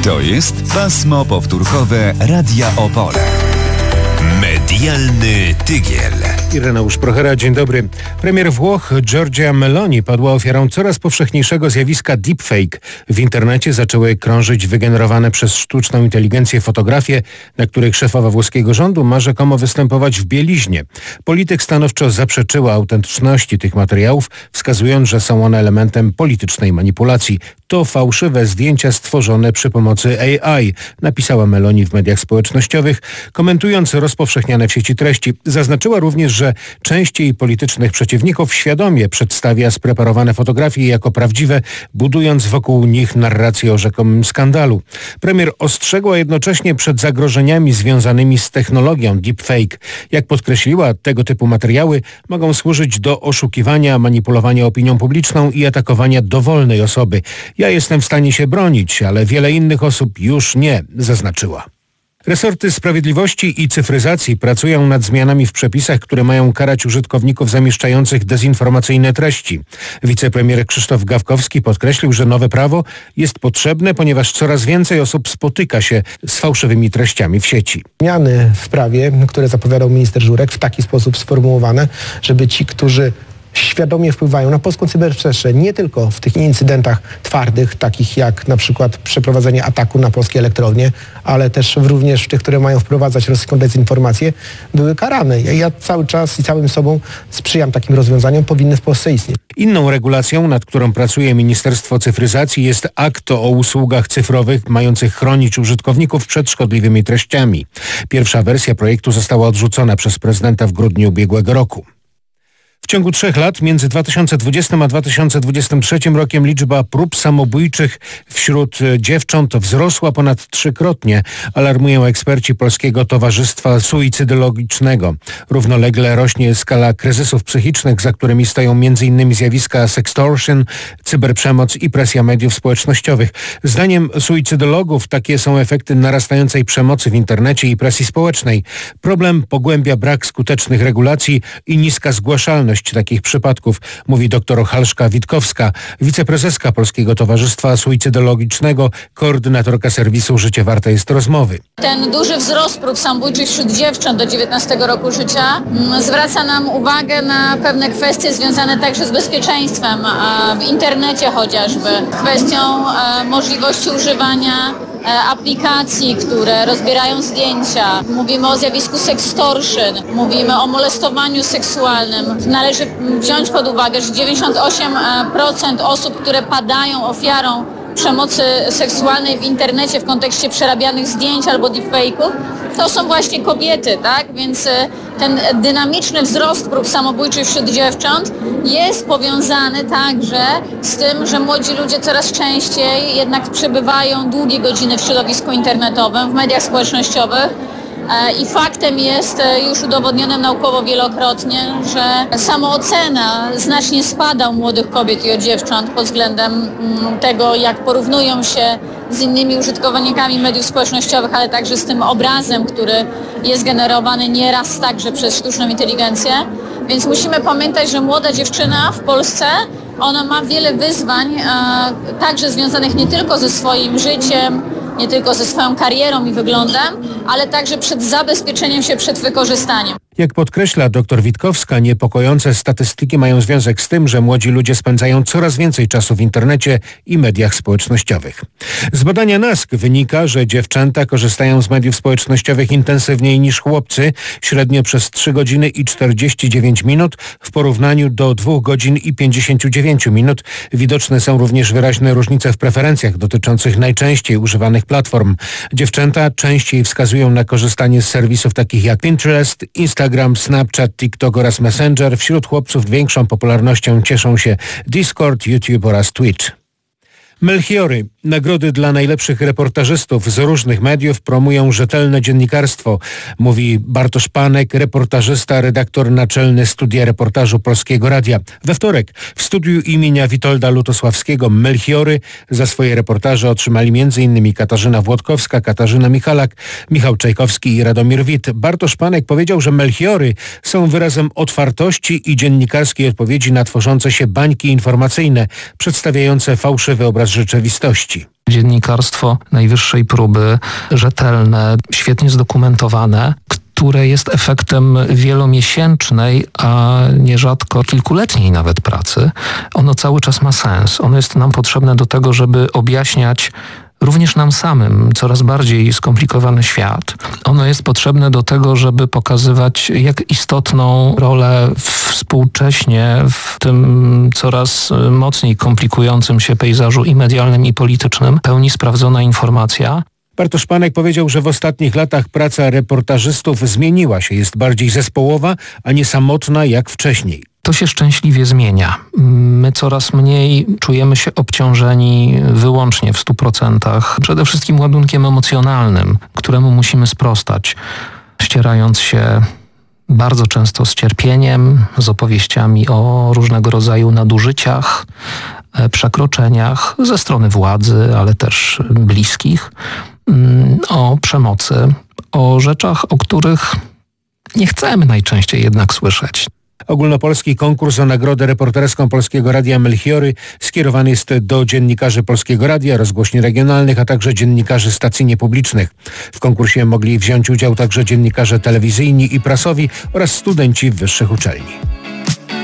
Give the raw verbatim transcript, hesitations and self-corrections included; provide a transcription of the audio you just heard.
To jest pasmo powtórkowe Radia Opole. Medialny tygiel. Ireneusz Prochera, dzień dobry. Premier Włoch Giorgia Meloni padła ofiarą coraz powszechniejszego zjawiska deepfake. W internecie zaczęły krążyć wygenerowane przez sztuczną inteligencję fotografie, na których szefowa włoskiego rządu ma rzekomo występować w bieliźnie. Polityk stanowczo zaprzeczyła autentyczności tych materiałów, wskazując, że są one elementem politycznej manipulacji. To fałszywe zdjęcia stworzone przy pomocy A I, napisała Meloni w mediach społecznościowych, komentując rozpowszechniane w sieci treści. Zaznaczyła również, że część jej politycznych przeciwników świadomie przedstawia spreparowane fotografie jako prawdziwe, budując wokół nich narrację o rzekomym skandalu. Premier ostrzegła jednocześnie przed zagrożeniami związanymi z technologią deepfake. Jak podkreśliła, tego typu materiały mogą służyć do oszukiwania, manipulowania opinią publiczną i atakowania dowolnej osoby. Ja jestem w stanie się bronić, ale wiele innych osób już nie, zaznaczyła. Resorty sprawiedliwości i cyfryzacji pracują nad zmianami w przepisach, które mają karać użytkowników zamieszczających dezinformacyjne treści. Wicepremier Krzysztof Gawkowski podkreślił, że nowe prawo jest potrzebne, ponieważ coraz więcej osób spotyka się z fałszywymi treściami w sieci. Zmiany w prawie, które zapowiadał minister Żurek, w taki sposób sformułowane, żeby ci, którzy świadomie wpływają na polską cyberprzestrzeń, nie tylko w tych incydentach twardych, takich jak na przykład przeprowadzenie ataku na polskie elektrownie, ale też również w tych, które mają wprowadzać rosyjską dezinformację, były karane. Ja cały czas i całym sobą sprzyjam takim rozwiązaniom, powinny w Polsce istnieć. Inną regulacją, nad którą pracuje Ministerstwo Cyfryzacji, jest akt o usługach cyfrowych mających chronić użytkowników przed szkodliwymi treściami. Pierwsza wersja projektu została odrzucona przez prezydenta w grudniu ubiegłego roku. W ciągu trzech lat, między dwa tysiące dwudziestym a dwa tysiące dwudziestym trzecim rokiem, liczba prób samobójczych wśród dziewcząt wzrosła ponad trzykrotnie, alarmują eksperci Polskiego Towarzystwa Suicydologicznego. Równolegle rośnie skala kryzysów psychicznych, za którymi stoją między innymi zjawiska sextortion, cyberprzemoc i presja mediów społecznościowych. Zdaniem suicydologów takie są efekty narastającej przemocy w internecie i presji społecznej. Problem pogłębia brak skutecznych regulacji i niska zgłaszalność takich przypadków, mówi dr Halszka-Witkowska, wiceprezeska Polskiego Towarzystwa Suicydologicznego, koordynatorka serwisu Życie Warte jest Rozmowy. Ten duży wzrost prób samobójczych wśród dziewcząt do dziewiętnastego roku życia zwraca nam uwagę na pewne kwestie związane także z bezpieczeństwem w internecie chociażby, kwestią możliwości używania aplikacji, które rozbierają zdjęcia. Mówimy o zjawisku sextortion, mówimy o molestowaniu seksualnym. Należy wziąć pod uwagę, że dziewięćdziesiąt osiem procent osób, które padają ofiarą przemocy seksualnej w internecie w kontekście przerabianych zdjęć albo deepfake'ów, to są właśnie kobiety, tak? Więc ten dynamiczny wzrost prób samobójczych wśród dziewcząt jest powiązany także z tym, że młodzi ludzie coraz częściej jednak przebywają długie godziny w środowisku internetowym, w mediach społecznościowych. I faktem jest już udowodnionym naukowo wielokrotnie, że samoocena znacznie spada u młodych kobiet i u dziewcząt pod względem tego, jak porównują się z innymi użytkownikami mediów społecznościowych, ale także z tym obrazem, który jest generowany nieraz także przez sztuczną inteligencję. Więc musimy pamiętać, że młoda dziewczyna w Polsce, ona ma wiele wyzwań, także związanych nie tylko ze swoim życiem, nie tylko ze swoją karierą i wyglądem, ale także przed zabezpieczeniem się przed wykorzystaniem. Jak podkreśla dr Witkowska, niepokojące statystyki mają związek z tym, że młodzi ludzie spędzają coraz więcej czasu w internecie i mediach społecznościowych. Z badania N A S K wynika, że dziewczęta korzystają z mediów społecznościowych intensywniej niż chłopcy, średnio przez trzy godziny i czterdzieści dziewięć minut w porównaniu do dwóch godzin i pięćdziesięciu dziewięciu minut. Widoczne są również wyraźne różnice w preferencjach dotyczących najczęściej używanych platform. Dziewczęta częściej wskazują na korzystanie z serwisów takich jak Pinterest, Instagram, Instagram, Snapchat, TikTok oraz Messenger. Wśród chłopców większą popularnością cieszą się Discord, YouTube oraz Twitch. Melchiory, nagrody dla najlepszych reportażystów z różnych mediów, promują rzetelne dziennikarstwo, mówi Bartosz Panek, reportażysta, redaktor naczelny Studia Reportażu Polskiego Radia. We wtorek w studiu imienia Witolda Lutosławskiego Melchiory za swoje reportaże otrzymali między innymi Katarzyna Włodkowska, Katarzyna Michalak, Michał Czajkowski i Radomir Wit. Bartosz Panek powiedział, że Melchiory są wyrazem otwartości i dziennikarskiej odpowiedzi na tworzące się bańki informacyjne, przedstawiające fałszywy obraz rzeczywistości. Dziennikarstwo najwyższej próby, rzetelne, świetnie zdokumentowane, które jest efektem wielomiesięcznej, a nierzadko kilkuletniej nawet pracy. Ono cały czas ma sens. Ono jest nam potrzebne do tego, żeby objaśniać również nam samym coraz bardziej skomplikowany świat. Ono jest potrzebne do tego, żeby pokazywać, jak istotną rolę współcześnie w tym coraz mocniej komplikującym się pejzażu i medialnym, i politycznym pełni sprawdzona informacja. Bartosz Panek powiedział, że w ostatnich latach praca reportażystów zmieniła się. Jest bardziej zespołowa, a nie samotna jak wcześniej. To się szczęśliwie zmienia. My coraz mniej czujemy się obciążeni wyłącznie w stu procentach, przede wszystkim ładunkiem emocjonalnym, któremu musimy sprostać, ścierając się bardzo często z cierpieniem, z opowieściami o różnego rodzaju nadużyciach, przekroczeniach ze strony władzy, ale też bliskich, o przemocy, o rzeczach, o których nie chcemy najczęściej jednak słyszeć. Ogólnopolski konkurs o nagrodę reporterską Polskiego Radia Melchiory skierowany jest do dziennikarzy Polskiego Radia, rozgłośni regionalnych, a także dziennikarzy stacji niepublicznych. W konkursie mogli wziąć udział także dziennikarze telewizyjni i prasowi oraz studenci wyższych uczelni.